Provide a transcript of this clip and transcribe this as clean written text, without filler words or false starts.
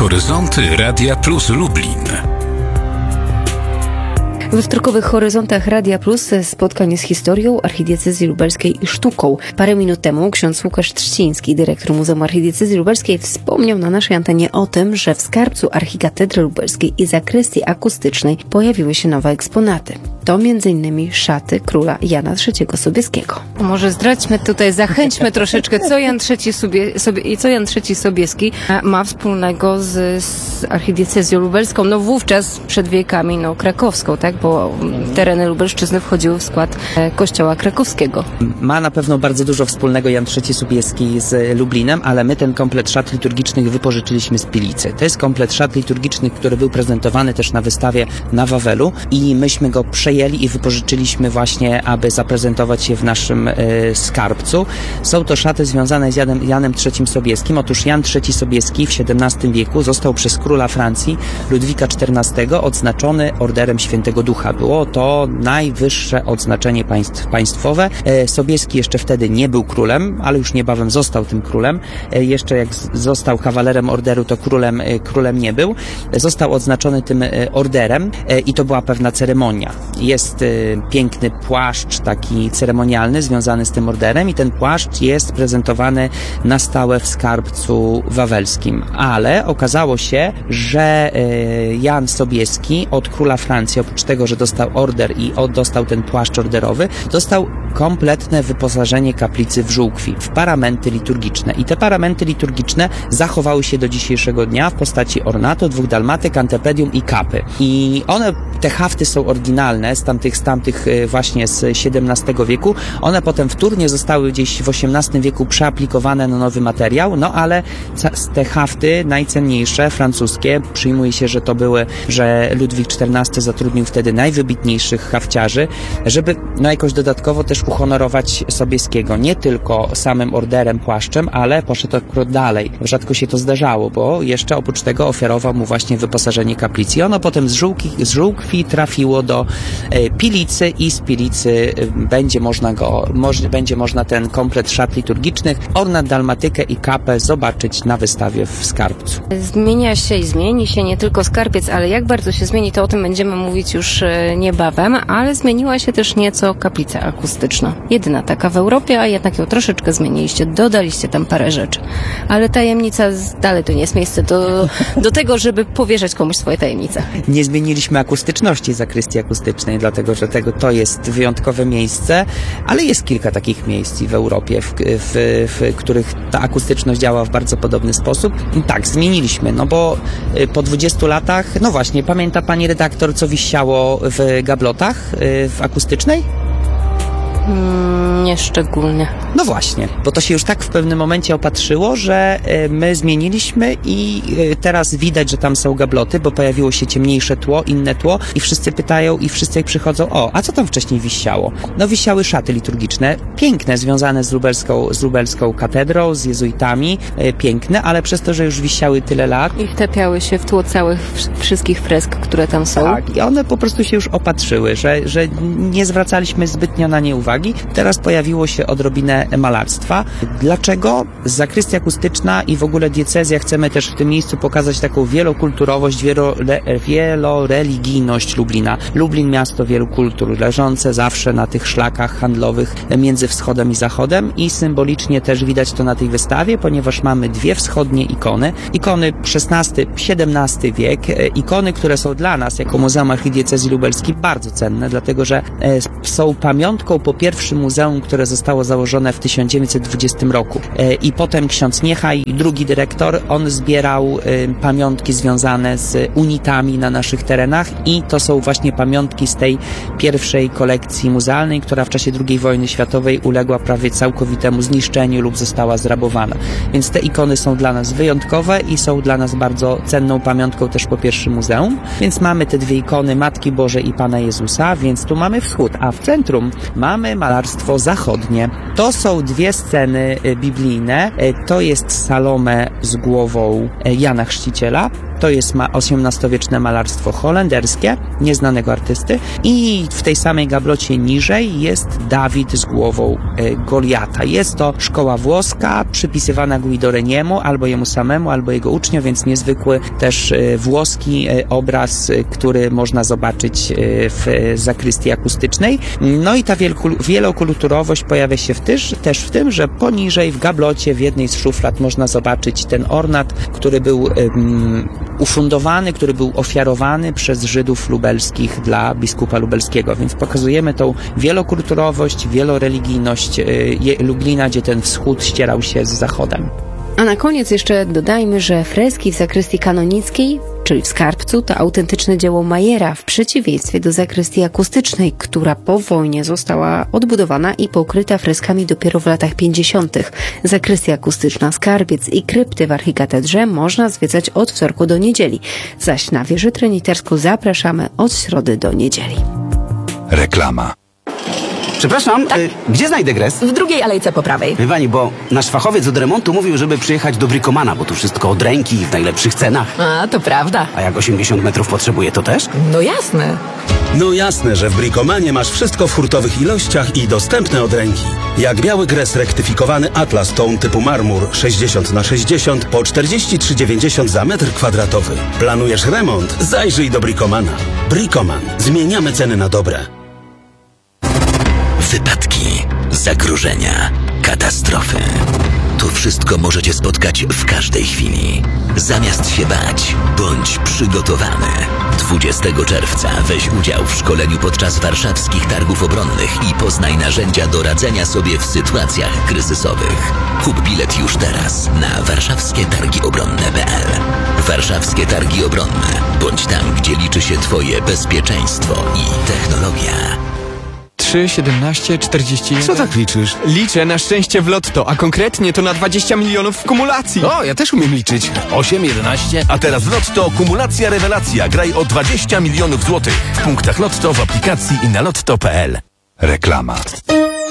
Horyzonty Radia Plus Lublin. We wtorkowych Horyzontach Radia Plus spotkanie z historią archidiecezji lubelskiej i sztuką. Parę minut temu ksiądz Łukasz Trzciński, dyrektor Muzeum Archidiecezji Lubelskiej, wspomniał na naszej antenie o tym, że w skarbcu archikatedry lubelskiej i zakrystii akustycznej pojawiły się nowe eksponaty. To m.in. szaty króla Jana III Sobieskiego. Może zdradźmy tutaj, zachęćmy troszeczkę, co Jan III Sobieski ma wspólnego z archidiecezją lubelską, no wówczas przed wiekami krakowską, tak? Bo tereny Lubelszczyzny wchodziły w skład kościoła krakowskiego. Ma na pewno bardzo dużo wspólnego Jan III Sobieski z Lublinem, ale my ten komplet szat liturgicznych wypożyczyliśmy z Pilicy. To jest komplet szat liturgicznych, który był prezentowany też na wystawie na Wawelu i myśmy go przejęli i wypożyczyliśmy właśnie, aby zaprezentować je w naszym skarbcu. Są to szaty związane z Janem III Sobieskim. Otóż Jan III Sobieski w XVII wieku został przez króla Francji Ludwika XIV odznaczony Orderem Świętego Ducha. Było to najwyższe odznaczenie państwowe. Sobieski jeszcze wtedy nie był królem, ale już niebawem został tym królem. Jeszcze jak został kawalerem orderu, to królem nie był. Został odznaczony tym orderem i to była pewna ceremonia. Jest piękny płaszcz taki ceremonialny związany z tym orderem i ten płaszcz jest prezentowany na stałe w skarbcu wawelskim. Ale okazało się, że Jan Sobieski od króla Francji, oprócz tego, że dostał order i dostał ten płaszcz orderowy, dostał kompletne wyposażenie kaplicy w żółkwi, w paramenty liturgiczne. I te paramenty liturgiczne zachowały się do dzisiejszego dnia w postaci ornatu, 2 dalmatyk, antepedium i kapy. I te hafty są oryginalne z tamtych właśnie z XVII wieku. One potem wtórnie zostały gdzieś w XVIII wieku przeaplikowane na nowy materiał, ale te hafty najcenniejsze, francuskie, przyjmuje się, że Ludwik XIV zatrudnił wtedy najwybitniejszych hafciarzy, żeby jakoś dodatkowo też uhonorować Sobieskiego. Nie tylko samym orderem, płaszczem, ale poszedł akurat dalej. Rzadko się to zdarzało, bo jeszcze oprócz tego ofiarował mu właśnie wyposażenie kaplicy. I ono potem z żółkwi trafiło do Pilicy i z Pilicy będzie można ten komplet szat liturgicznych, ornat, dalmatykę i kapę zobaczyć na wystawie w skarbcu. Zmienia się i zmieni się nie tylko skarbiec, ale jak bardzo się zmieni, to o tym będziemy mówić już niebawem, ale zmieniła się też nieco kaplica akustyczna. Jedyna taka w Europie, a jednak ją troszeczkę zmieniliście, dodaliście tam parę rzeczy. Ale tajemnica, dalej to nie jest miejsce do tego, żeby powierzać komuś swoje tajemnice. Nie zmieniliśmy akustyczności zakrystii akustycznej, dlatego że to jest wyjątkowe miejsce, ale jest kilka takich miejsc w Europie, w których ta akustyczność działa w bardzo podobny sposób. I tak, zmieniliśmy, bo po 20 latach, właśnie, pamięta pani redaktor, co wisiało w gablotach w akustycznej? Nie szczególnie. No właśnie, bo to się już tak w pewnym momencie opatrzyło, że my zmieniliśmy i teraz widać, że tam są gabloty, bo pojawiło się ciemniejsze tło, inne tło i wszyscy pytają i wszyscy jak przychodzą, a co tam wcześniej wisiało? Wisiały szaty liturgiczne, piękne, związane z lubelską katedrą, z jezuitami, piękne, ale przez to, że już wisiały tyle lat. I wtapiały się w tło całych wszystkich fresk, które tam są. Tak, i one po prostu się już opatrzyły, że nie zwracaliśmy zbytnio na nie uwagi. Teraz pojawiło się odrobinę malarstwa. Dlaczego? Zakrystia akustyczna i w ogóle diecezja chcemy też w tym miejscu pokazać taką wielokulturowość, wieloreligijność Lublina. Lublin, miasto wielu kultur, leżące zawsze na tych szlakach handlowych między wschodem i zachodem i symbolicznie też widać to na tej wystawie, ponieważ mamy 2 wschodnie ikony. Ikony XVI-XVII wiek, ikony, które są dla nas jako Muzeum Archidiecezji Lubelskiej bardzo cenne, dlatego że są pamiątką po pierwszym muzeum, które zostało założone w 1920 roku. I potem ksiądz Niechaj, drugi dyrektor, on zbierał pamiątki związane z unitami na naszych terenach i to są właśnie pamiątki z tej pierwszej kolekcji muzealnej, która w czasie II wojny światowej uległa prawie całkowitemu zniszczeniu lub została zrabowana. Więc te ikony są dla nas wyjątkowe i są dla nas bardzo cenną pamiątką też po pierwszym muzeum. Więc mamy te 2 ikony Matki Bożej i Pana Jezusa, więc tu mamy wschód, a w centrum mamy malarstwo zachodnie. To są 2 sceny biblijne. To jest Salome z głową Jana Chrzciciela. To jest XVIII-wieczne malarstwo holenderskie, nieznanego artysty. I w tej samej gablocie niżej jest Dawid z głową Goliata. Jest to szkoła włoska, przypisywana Guido Reniemu, albo jemu samemu, albo jego uczniom, więc niezwykły też włoski obraz, który można zobaczyć w zakrystii akustycznej. No i ta wielokulturowość pojawia się też w tym, że poniżej w gablocie w jednej z szuflad można zobaczyć ten ornat, który był ufundowany, który był ofiarowany przez Żydów lubelskich dla biskupa lubelskiego, więc pokazujemy tą wielokulturowość, wieloreligijność Lublina, gdzie ten wschód ścierał się z zachodem. A na koniec jeszcze dodajmy, że freski w zakrystii kanonickiej, czyli w skarbcu, to autentyczne dzieło Majera, w przeciwieństwie do zakrystii akustycznej, która po wojnie została odbudowana i pokryta freskami dopiero w latach 50. Zakrystia akustyczna, skarbiec i krypty w archikatedrze można zwiedzać od wtorku do niedzieli, zaś na wieży trinitarską zapraszamy od środy do niedzieli. Reklama. Przepraszam, gdzie znajdę gres? W drugiej alejce po prawej. Wie pani, bo nasz fachowiec od remontu mówił, żeby przyjechać do Bricomana, bo tu wszystko od ręki i w najlepszych cenach. A, to prawda. A jak 80 metrów potrzebuje, to też? No jasne. No jasne, że w Bricomanie masz wszystko w hurtowych ilościach i dostępne od ręki. Jak biały gres rektyfikowany Atlas Stone typu marmur 60x60 po 43,90 za metr kwadratowy. Planujesz remont? Zajrzyj do Bricomana. Bricoman. Zmieniamy ceny na dobre. Wypadki, zagrożenia, katastrofy. To wszystko możecie spotkać w każdej chwili. Zamiast się bać, bądź przygotowany. 20 czerwca weź udział w szkoleniu podczas warszawskich targów obronnych i poznaj narzędzia do radzenia sobie w sytuacjach kryzysowych. Kup bilet już teraz na warszawskietargiobronne.pl. Warszawskie Targi Obronne. Bądź tam, gdzie liczy się Twoje bezpieczeństwo i technologia. 3, 17, 41. Co tak liczysz? Liczę na szczęście w lotto, a konkretnie to na 20 milionów w kumulacji. O, ja też umiem liczyć. 8, 11. A teraz w Lotto kumulacja rewelacja. Graj o 20 milionów złotych. W punktach Lotto, w aplikacji i na lotto.pl. Reklama.